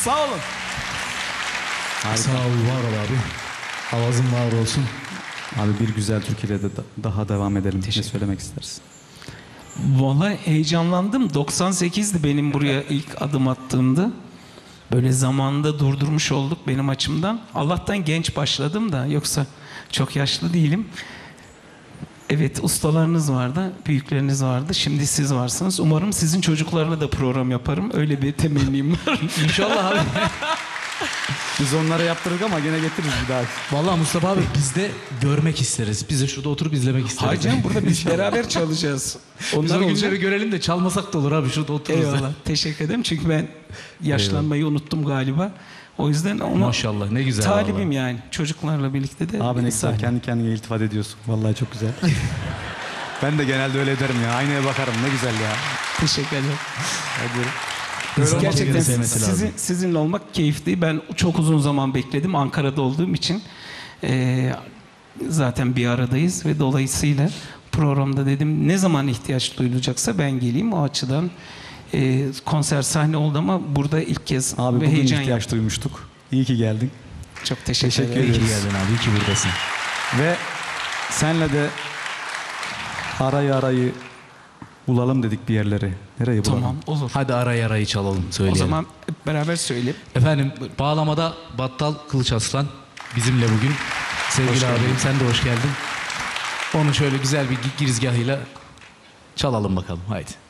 Sağ olun. Harika. Sağ ol, var ol abi. Avazın var olsun. Abi bir güzel Türkiye'de de daha devam edelim. Ne söylemek istersin? Vallahi heyecanlandım. 98'di benim buraya ilk adım attığımda. Böyle zamanında durdurmuş olduk benim açımdan. Allah'tan genç başladım da, yoksa çok yaşlı değilim. Evet, ustalarınız vardı, büyükleriniz vardı. Şimdi siz varsınız. Umarım sizin çocuklarla da program yaparım. Öyle bir temennim var. İnşallah abi. Biz onlara yaptırdık ama gene getiririz bir daha. Vallahi Mustafa abi biz de görmek isteriz. Biz de şurada oturup izlemek isteriz. Hayır canım, burada biz beraber çalacağız. Biz Onlar o olacak. günleri görelim de çalmasak da olur abi, şurada otururuz. Eyvallah. Teşekkür ederim. Çünkü ben yaşlanmayı unuttum galiba. O yüzden ona Maşallah, ne güzel. talibim vallahi. yani. Çocuklarla birlikte de. Abi ne güzel kendi kendine iltifat ediyorsun. Vallahi çok güzel. Ben de genelde öyle ederim ya. Aynaya bakarım, ne güzel ya. Teşekkür ederim. Hadi. İnsan Gerçekten birbirine sevmesi lazım. sizinle olmak keyifli. Ben çok uzun zaman bekledim Ankara'da olduğum için. Zaten bir aradayız ve dolayısıyla programda dedim ne zaman ihtiyaç duyulacaksa ben geleyim. O açıdan konser sahne oldu ama burada ilk kez Abi ve bugün heyecan ihtiyaç yaptım. duymuştuk. İyi ki geldin. Çok teşekkür Teşekkür ederim. İyi ki ederiz. geldin abi, iyi ki buradasın. Ve senle de arayı bulalım dedik bir yerleri. Nereye bulalım? Tamam, olur. Hadi arayı çalalım, O söyleyelim. zaman hep beraber söyleyelim. Efendim, bağlamada Battal Kılıç Aslan bizimle bugün. Sevgili ağabeyim, sen de hoş geldin. Onu şöyle güzel bir girizgahıyla çalalım bakalım, haydi.